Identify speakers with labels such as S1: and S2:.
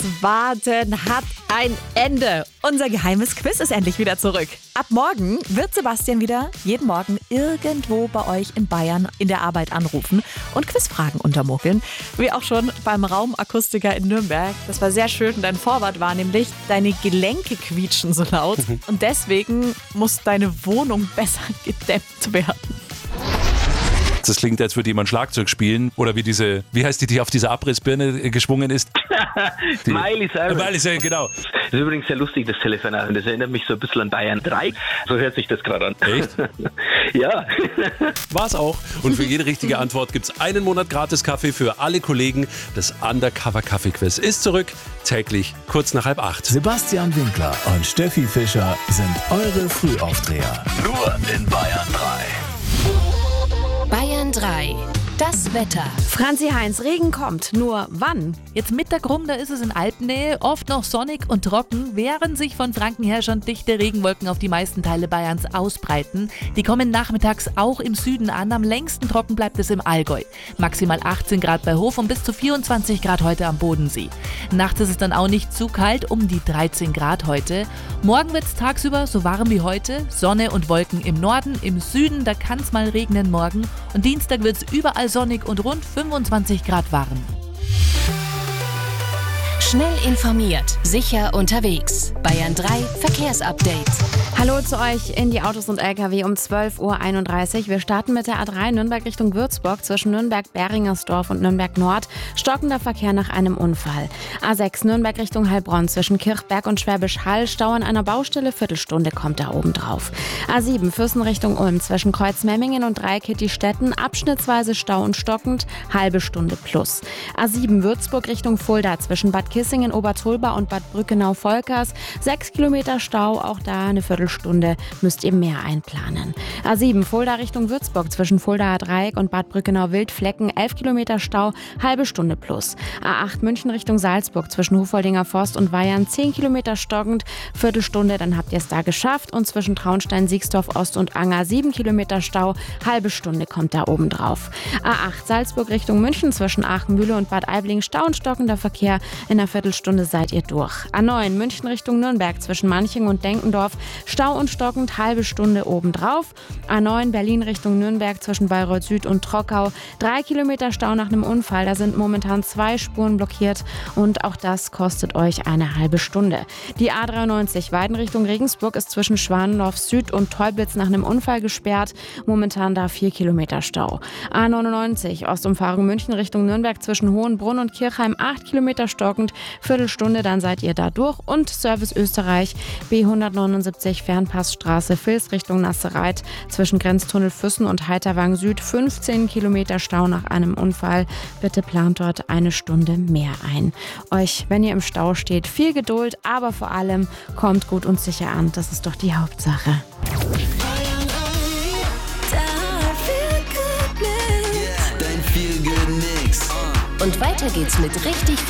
S1: Warten hat ein Ende. Unser geheimes Quiz ist endlich wieder zurück. Ab morgen wird Sebastian wieder jeden Morgen irgendwo bei euch in Bayern in der Arbeit anrufen und Quizfragen untermogeln. Wie auch schon beim Raumakustiker in Nürnberg. Das war sehr schön. Dein Vorwort war nämlich, deine Gelenke quietschen so laut. Und deswegen muss deine Wohnung besser gedämmt werden.
S2: Das klingt, als würde jemand Schlagzeug spielen. Oder wie heißt die auf dieser Abrissbirne geschwungen ist?
S3: Miley Cyrus.
S2: Miley Cyrus, genau.
S3: Das ist übrigens sehr lustig, das Telefonat. Das erinnert mich so ein bisschen an Bayern 3. So hört sich das gerade an.
S2: Echt?
S3: Ja.
S2: War's auch. Und für jede richtige Antwort gibt's einen Monat gratis Kaffee für alle Kollegen. Das Undercover Kaffee Quiz ist zurück. Täglich kurz nach 7:30.
S4: Sebastian Winkler und Steffi Fischer sind eure Frühaufdreher. Nur in Bayern 3.
S5: Bayern 3. Das Wetter.
S1: Franzi Heinz, Regen kommt. Nur wann?
S6: Jetzt Mittag rum, da ist es in Alpennähe, oft noch sonnig und trocken, während sich von Franken her schon dichte Regenwolken auf die meisten Teile Bayerns ausbreiten. Die kommen nachmittags auch im Süden an. Am längsten trocken bleibt es im Allgäu. Maximal 18 Grad bei Hof und bis zu 24 Grad heute am Bodensee. Nachts ist es dann auch nicht zu kalt, um die 13 Grad heute. Morgen wird es tagsüber so warm wie heute. Sonne und Wolken im Norden, im Süden, da kann es mal regnen morgen. Und Dienstag wird es überall sonnig und rund 25 Grad warm.
S5: Schnell informiert, sicher unterwegs. Bayern 3 Verkehrsupdate.
S1: Hallo zu euch in die Autos und LKW um 12.31 Uhr. Wir starten mit der A3 Nürnberg Richtung Würzburg zwischen Nürnberg-Beringersdorf und Nürnberg Nord. Stockender Verkehr nach einem Unfall. A6 Nürnberg Richtung Heilbronn zwischen Kirchberg und Schwäbisch Hall. Stau an einer Baustelle, Viertelstunde kommt da oben drauf. A7 Fürsten Richtung Ulm zwischen Kreuzmemmingen und Dreieckittistetten. Abschnittsweise Stau und stockend, halbe Stunde plus. A7 Würzburg Richtung Fulda zwischen Bad Kissingen, Obertolba und Bad Brückenau-Volkers. 6 Kilometer Stau, auch da eine Viertelstunde müsst ihr mehr einplanen. A7 Fulda Richtung Würzburg zwischen Fuldaer Dreieck und Bad Brückenau-Wildflecken. 11 Kilometer Stau, halbe Stunde plus. A8 München Richtung Salzburg zwischen Hofoldinger Forst und Weyern. 10 Kilometer stockend, Viertelstunde, dann habt ihr es da geschafft. Und zwischen Traunstein, Siegsdorf Ost und Anger 7 Kilometer Stau, halbe Stunde kommt da oben drauf. A8 Salzburg Richtung München zwischen Aachenmühle und Bad Aibling. Stau und stockender Verkehr, in einer Viertelstunde seid ihr durch. A9 München Richtung Nürnberg zwischen Manching und Denkendorf. Stau und stockend, halbe Stunde obendrauf. A9 Berlin Richtung Nürnberg zwischen Bayreuth Süd und Trockau. 3 Kilometer Stau nach einem Unfall. Da sind momentan 2 Spuren blockiert und auch das kostet euch eine halbe Stunde. Die A93 Weiden Richtung Regensburg ist zwischen Schwanendorf Süd und Teubitz nach einem Unfall gesperrt. Momentan da 4 Kilometer Stau. A99 Ostumfahrung München Richtung Nürnberg zwischen Hohenbrunn und Kirchheim. 8 Kilometer stockend, Viertelstunde, dann seid ihr da durch. Und Service Österreich B179 Fernpassstraße Vils Richtung Nassereit zwischen Grenztunnel Füssen und Heiterwang Süd. 15 Kilometer Stau nach einem Unfall. Bitte plant dort eine Stunde mehr ein. Euch, wenn ihr im Stau steht, viel Geduld, aber vor allem kommt gut und sicher an. Das ist doch die Hauptsache.
S5: Und weiter geht's mit richtig